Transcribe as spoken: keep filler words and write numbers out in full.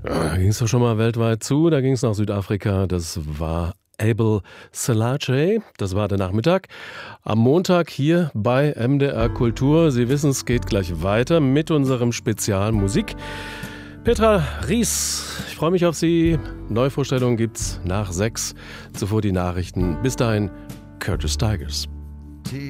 Da ging es doch schon mal weltweit zu, da ging es nach Südafrika, das war Abel Selassie, das war der Nachmittag. Am Montag hier bei M D R Kultur, Sie wissen, es geht gleich weiter mit unserem Spezial Musik. Petra Ries, ich freue mich auf Sie. Neuvorstellungen gibt's nach sechs, zuvor die Nachrichten. Bis dahin, Curtis Tigers.